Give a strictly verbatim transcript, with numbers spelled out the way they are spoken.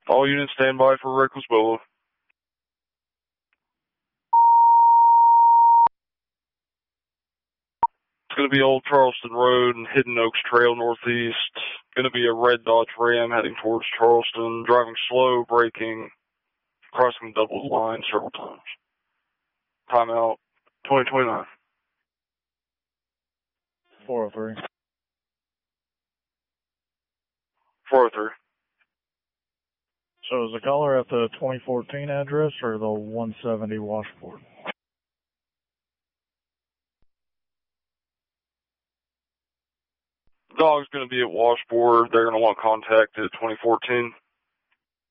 All units stand by for reckless Bolo. It's going to be Old Charleston Road and Hidden Oaks Trail northeast. Going to be a red Dodge Ram heading towards Charleston, driving slow, braking, crossing double line several times. Timeout twenty twenty-nine. four oh three. four oh three. So is the caller at the twenty fourteen address or the one seventy washboard? Dog's going to be at washboard. They're going to want contact at twenty fourteen.